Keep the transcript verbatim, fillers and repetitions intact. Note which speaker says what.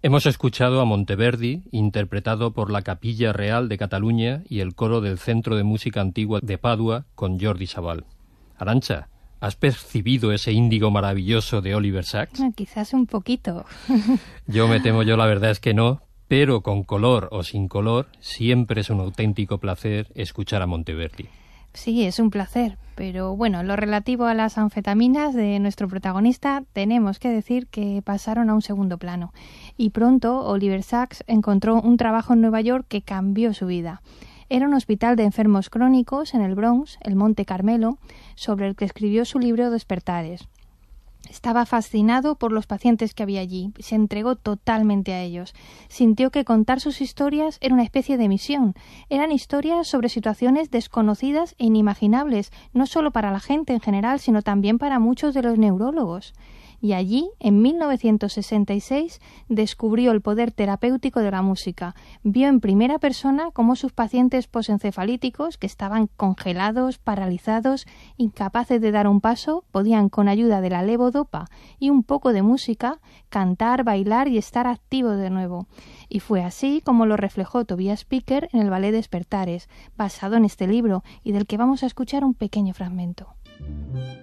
Speaker 1: Hemos escuchado a Monteverdi, interpretado por la Capilla Real de Cataluña y el coro del Centro de Música Antigua de Padua con Jordi Sabal. Arantxa, ¿has percibido ese índigo maravilloso de Oliver Sacks?
Speaker 2: Ah, quizás un poquito.
Speaker 1: Yo me temo, yo la verdad es que no, pero con color o sin color, siempre es un auténtico placer escuchar a Monteverdi.
Speaker 2: Sí, es un placer, pero bueno, en lo relativo a las anfetaminas de nuestro protagonista, tenemos que decir que pasaron a un segundo plano. Y pronto Oliver Sacks encontró un trabajo en Nueva York que cambió su vida. Era un hospital de enfermos crónicos en el Bronx, el Monte Carmelo, sobre el que escribió su libro Despertares. Estaba fascinado por los pacientes que había allí, se entregó totalmente a ellos. Sintió que contar sus historias era una especie de misión. Eran historias sobre situaciones desconocidas e inimaginables, no solo para la gente en general, sino también para muchos de los neurólogos. Y allí, en mil novecientos sesenta y seis, descubrió el poder terapéutico de la música. Vio en primera persona cómo sus pacientes posencefalíticos, que estaban congelados, paralizados, incapaces de dar un paso, podían, con ayuda de la levodopa y un poco de música, cantar, bailar y estar activos de nuevo. Y fue así como lo reflejó Tobias Picker en el ballet Despertares, basado en este libro y del que vamos a escuchar un pequeño fragmento.